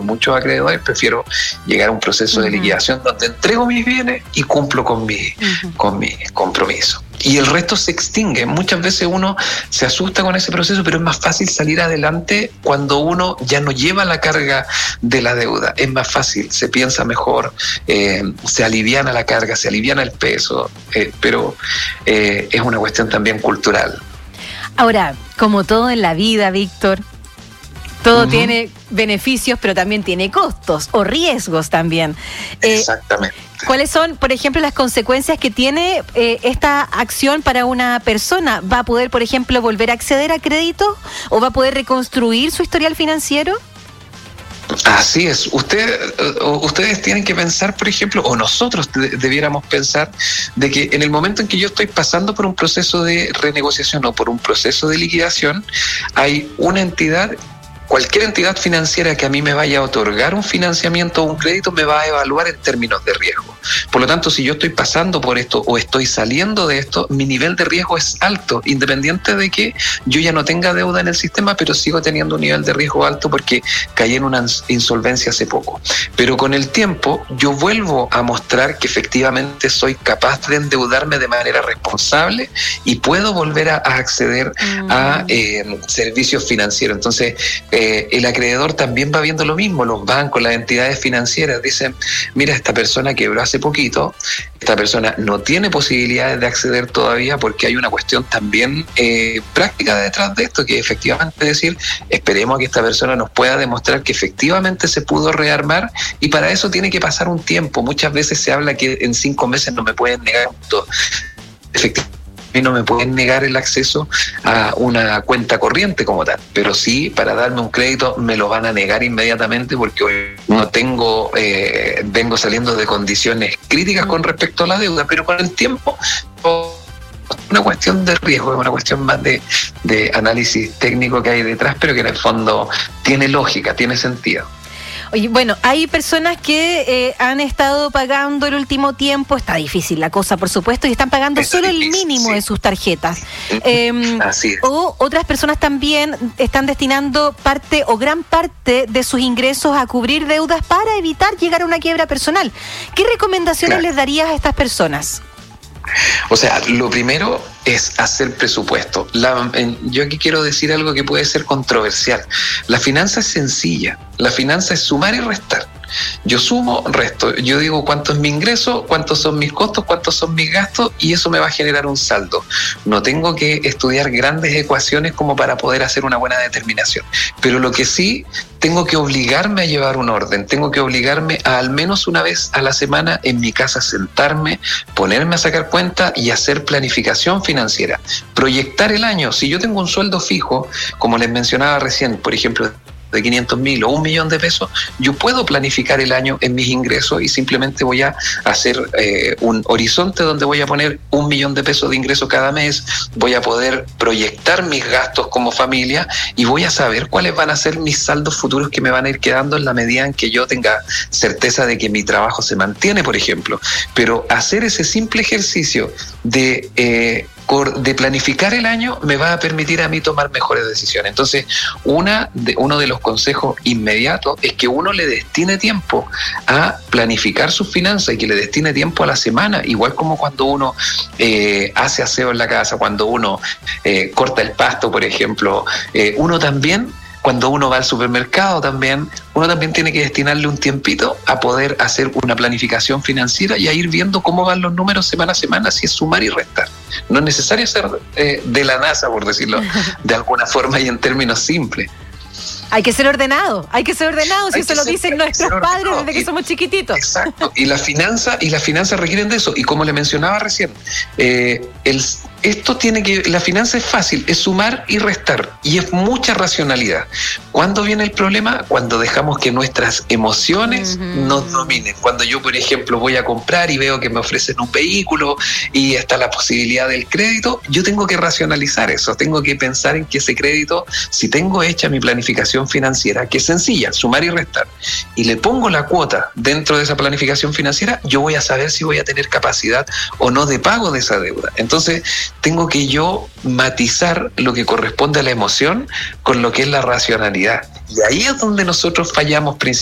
muchos acreedores, prefiero llegar a un proceso de liquidación donde entrego mis bienes y cumplo con mi compromiso. Y el resto se extingue. Muchas veces uno se asusta con ese proceso, pero es más fácil salir adelante cuando uno ya no lleva la carga de la deuda. Es más fácil, se piensa mejor, se aliviana la carga, se aliviana el peso, pero es una cuestión también cultural. Ahora, como todo en la vida, Víctor, todo tiene beneficios, pero también tiene costos o riesgos también. Exactamente. ¿Cuáles son, por ejemplo, las consecuencias que tiene esta acción para una persona? ¿Va a poder, por ejemplo, volver a acceder a crédito o va a poder reconstruir su historial financiero? Así es. Ustedes tienen que pensar, por ejemplo, o nosotros debiéramos pensar de que en el momento en que yo estoy pasando por un proceso de renegociación o por un proceso de liquidación, hay una entidad. Cualquier entidad financiera que a mí me vaya a otorgar un financiamiento o un crédito me va a evaluar en términos de riesgo. Por lo tanto, si yo estoy pasando por esto o estoy saliendo de esto, mi nivel de riesgo es alto, independiente de que yo ya no tenga deuda en el sistema, pero sigo teniendo un nivel de riesgo alto porque caí en una insolvencia hace poco. Pero con el tiempo, yo vuelvo a mostrar que efectivamente soy capaz de endeudarme de manera responsable y puedo volver a acceder a servicios financieros. Entonces, el acreedor también va viendo lo mismo. Los bancos, las entidades financieras dicen, mira, esta persona quebró hace poquito, esta persona no tiene posibilidades de acceder todavía porque hay una cuestión también práctica detrás de esto, que efectivamente decir, esperemos a que esta persona nos pueda demostrar que efectivamente se pudo rearmar, y para eso tiene que pasar un tiempo. Muchas veces se habla que en 5 meses no me pueden negar todo. Efectivamente, no me pueden negar el acceso a una cuenta corriente como tal, pero sí, para darme un crédito me lo van a negar inmediatamente porque hoy no tengo, vengo saliendo de condiciones críticas con respecto a la deuda, pero con el tiempo es una cuestión de riesgo, es una cuestión más de análisis técnico que hay detrás, pero que en el fondo tiene lógica, tiene sentido. Oye, bueno, hay personas que han estado pagando el último tiempo, está difícil la cosa, por supuesto, y están pagando solo el mínimo de sus tarjetas. Así es. O otras personas también están destinando parte o gran parte de sus ingresos a cubrir deudas para evitar llegar a una quiebra personal. ¿Qué recomendaciones les darías a estas personas? O sea, lo primero es hacer presupuesto. Yo aquí quiero decir algo que puede ser controversial. La finanza es sencilla. La finanza es sumar y restar. Yo sumo, resto. Yo digo cuánto es mi ingreso, cuántos son mis costos, cuántos son mis gastos, y eso me va a generar un saldo. No tengo que estudiar grandes ecuaciones como para poder hacer una buena determinación. Pero lo que sí, tengo que obligarme a llevar un orden. Tengo que obligarme a al menos una vez a la semana en mi casa sentarme, ponerme a sacar cuenta y hacer planificación financiera. Proyectar el año. Si yo tengo un sueldo fijo, como les mencionaba recién, por ejemplo, de 500.000 o 1 millón de pesos, yo puedo planificar el año en mis ingresos y simplemente voy a hacer un horizonte donde voy a poner 1 millón de pesos de ingreso cada mes, voy a poder proyectar mis gastos como familia y voy a saber cuáles van a ser mis saldos futuros que me van a ir quedando en la medida en que yo tenga certeza de que mi trabajo se mantiene, por ejemplo. Pero hacer ese simple ejercicio de planificar el año me va a permitir a mí tomar mejores decisiones. Entonces, uno de los consejos inmediatos es que uno le destine tiempo a planificar sus finanzas y que le destine tiempo a la semana, igual como cuando uno hace aseo en la casa, cuando uno corta el pasto, por ejemplo, uno también, cuando uno va al supermercado también, uno también tiene que destinarle un tiempito a poder hacer una planificación financiera y a ir viendo cómo van los números semana a semana, si es sumar y restar. No es necesario ser de la NASA, por decirlo de alguna forma y en términos simples. Hay que ser ordenado, si eso lo dicen nuestros padres desde que somos chiquititos. Exacto, y la finanza requieren de eso, y como le mencionaba recién, la finanza es fácil, es sumar y restar, y es mucha racionalidad. ¿Cuándo viene el problema? Cuando dejamos que nuestras emociones nos dominen. Cuando yo, por ejemplo, voy a comprar y veo que me ofrecen un vehículo y está la posibilidad del crédito, yo tengo que racionalizar eso, tengo que pensar en que ese crédito, si tengo hecha mi planificación financiera, que es sencilla, sumar y restar, y le pongo la cuota dentro de esa planificación financiera, yo voy a saber si voy a tener capacidad o no de pago de esa deuda. Entonces, tengo que yo matizar lo que corresponde a la emoción con lo que es la racionalidad. Y ahí es donde nosotros fallamos principalmente.